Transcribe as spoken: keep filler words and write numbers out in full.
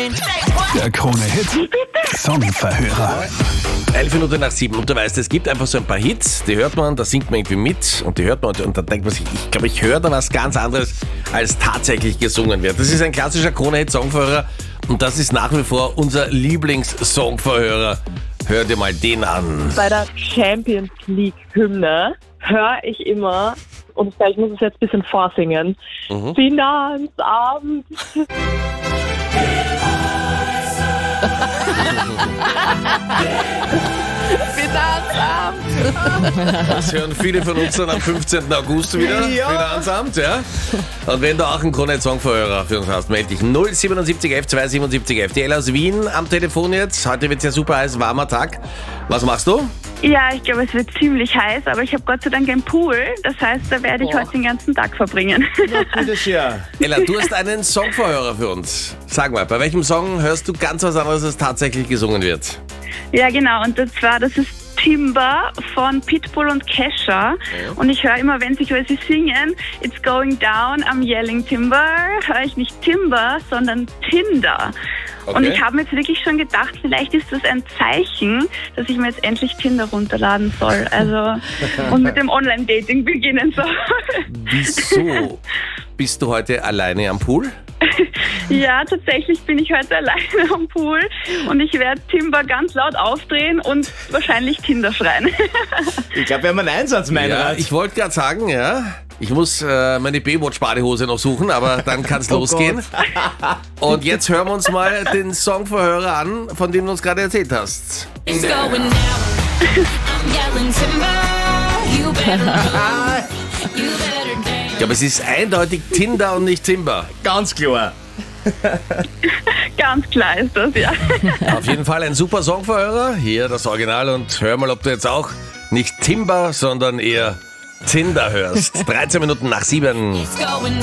Der Krone-Hit Songverhörer. Elf Minuten nach sieben und du weißt, es gibt einfach so ein paar Hits, die hört man, da singt man irgendwie mit und die hört man und, und dann denkt man sich, ich glaube, ich höre da was ganz anderes, als tatsächlich gesungen wird. Das ist ein klassischer Krone-Hit Songverhörer und das ist nach wie vor unser Lieblings-Songverhörer. Hör dir mal den an. Bei der Champions League Hymne höre ich immer, und ich muss es jetzt ein bisschen vorsingen, mhm. Finanzamt. Finanzamt! Das hören viele von uns dann am fünfzehnten August wieder. Ja. Finanzamt, ja. Und wenn du auch einen Krone-Songverhörer für uns hast, melde dich null siebenundsiebzig elf zweihundertsiebenundsiebzig elf. Die Ella aus Wien am Telefon jetzt. Heute wird es ja super heiß, warmer Tag. Was machst du? Ja, ich glaube, es wird ziemlich heiß, aber ich habe Gott sei Dank einen Pool. Das heißt, da werde ich Boah. heute den ganzen Tag verbringen. Gutes Jahr. Ella, du hast einen Songverhörer für uns. Sag mal, bei welchem Song hörst du ganz was anderes, als tatsächlich gesungen wird? Ja, genau. Und das war, das ist Timber von Pitbull und Kesha. Und ich höre immer, wenn sie quasi singen, It's going down, I'm yelling Timber, höre ich nicht Timber, sondern Tinder. Okay. Und ich habe mir jetzt wirklich schon gedacht, vielleicht ist das ein Zeichen, dass ich mir jetzt endlich Tinder runterladen soll. Also und mit dem Online-Dating beginnen soll. Wieso bist du heute alleine am Pool? Ja, tatsächlich bin ich heute alleine am Pool und ich werde Timber ganz laut aufdrehen und wahrscheinlich Tinder schreien. Ich glaube, wir haben einen Einsatz, mein Ja, Rat. ich wollte gerade sagen, ja. Ich muss äh, meine Baywatch-Badehose noch suchen, aber dann kann es Oh losgehen. Und jetzt hören wir uns mal den Songverhörer an, von dem du uns gerade erzählt hast. It's going down. I'm yelling timber. You better run. You better dance. Ich glaube, es ist eindeutig Tinder und nicht Timber. Ganz klar. Ganz klar ist das, ja. Auf jeden Fall ein super Songverhörer. Hier das Original und hör mal, ob du jetzt auch nicht Timber, sondern eher Tinder hörst. dreizehn Minuten nach sieben. It's going down.